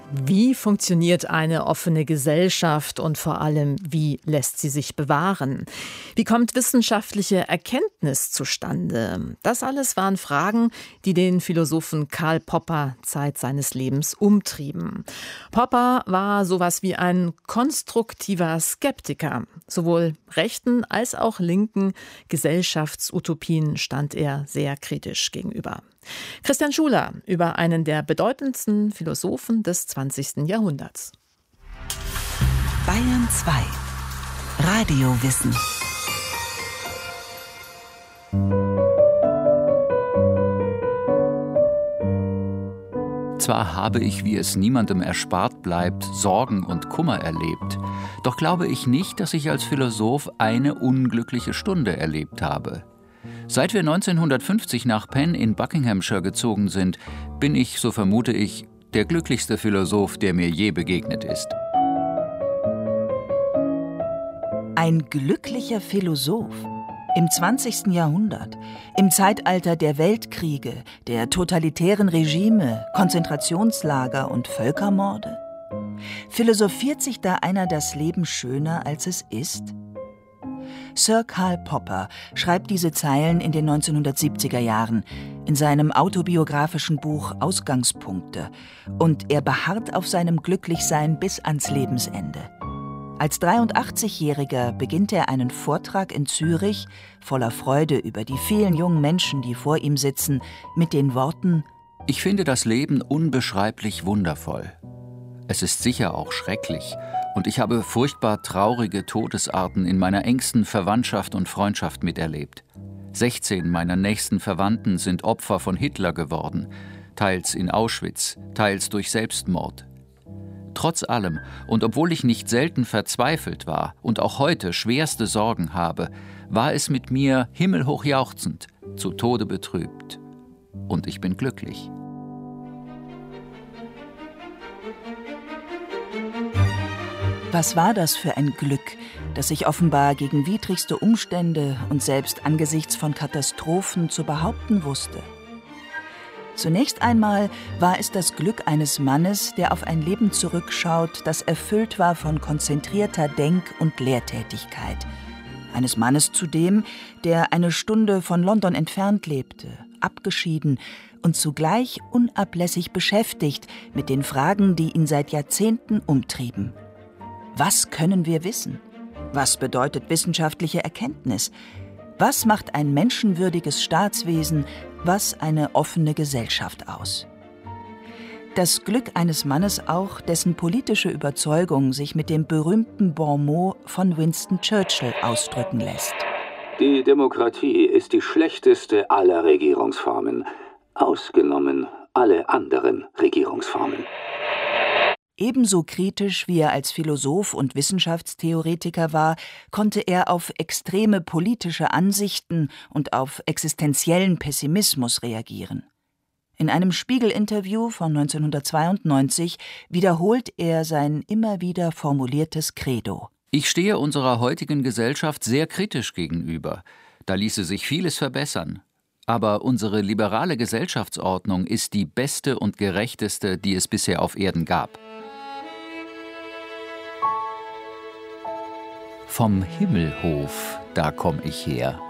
Wie funktioniert eine offene Gesellschaft und vor allem, wie lässt sie sich bewahren? Wie kommt wissenschaftliche Erkenntnis zustande? Das alles waren Fragen, die den Philosophen Karl Popper Zeit seines Lebens umtrieben. Popper war sowas wie ein konstruktiver Skeptiker. Sowohl rechten als auch linken Gesellschaftsutopien stand er sehr kritisch gegenüber. Christian Schuler über einen der bedeutendsten Philosophen des 20. Jahrhunderts. Bayern 2 Radiowissen. Zwar habe ich, wie es niemandem erspart bleibt, Sorgen und Kummer erlebt, doch glaube ich nicht, dass ich als Philosoph eine unglückliche Stunde erlebt habe. Seit wir 1950 nach Penn in Buckinghamshire gezogen sind, bin ich, so vermute ich, der glücklichste Philosoph, der mir je begegnet ist. Ein glücklicher Philosoph im 20. Jahrhundert, im Zeitalter der Weltkriege, der totalitären Regime, Konzentrationslager und Völkermorde? Philosophiert sich da einer das Leben schöner, als es ist? Sir Karl Popper schreibt diese Zeilen in den 1970er Jahren in seinem autobiografischen Buch Ausgangspunkte, und er beharrt auf seinem Glücklichsein bis ans Lebensende. Als 83-Jähriger beginnt er einen Vortrag in Zürich, voller Freude über die vielen jungen Menschen, die vor ihm sitzen, mit den Worten: Ich finde das Leben unbeschreiblich wundervoll. Es ist sicher auch schrecklich, und ich habe furchtbar traurige Todesarten in meiner engsten Verwandtschaft und Freundschaft miterlebt. 16 meiner nächsten Verwandten sind Opfer von Hitler geworden, teils in Auschwitz, teils durch Selbstmord. Trotz allem, und obwohl ich nicht selten verzweifelt war und auch heute schwerste Sorgen habe, war es mit mir himmelhoch jauchzend, zu Tode betrübt. Und ich bin glücklich. Was war das für ein Glück, das sich offenbar gegen widrigste Umstände und selbst angesichts von Katastrophen zu behaupten wusste? Zunächst einmal war es das Glück eines Mannes, der auf ein Leben zurückschaut, das erfüllt war von konzentrierter Denk- und Lehrtätigkeit. Eines Mannes zudem, der eine Stunde von London entfernt lebte, abgeschieden und zugleich unablässig beschäftigt mit den Fragen, die ihn seit Jahrzehnten umtrieben. Was können wir wissen? Was bedeutet wissenschaftliche Erkenntnis? Was macht ein menschenwürdiges Staatswesen, was eine offene Gesellschaft aus? Das Glück eines Mannes auch, dessen politische Überzeugung sich mit dem berühmten Bon mot von Winston Churchill ausdrücken lässt. Die Demokratie ist die schlechteste aller Regierungsformen, ausgenommen alle anderen Regierungsformen. Ebenso kritisch, wie er als Philosoph und Wissenschaftstheoretiker war, konnte er auf extreme politische Ansichten und auf existenziellen Pessimismus reagieren. In einem Spiegel-Interview von 1992 wiederholt er sein immer wieder formuliertes Credo. Ich stehe unserer heutigen Gesellschaft sehr kritisch gegenüber. Da ließe sich vieles verbessern. Aber unsere liberale Gesellschaftsordnung ist die beste und gerechteste, die es bisher auf Erden gab. Vom Himmelhof, da komm ich her.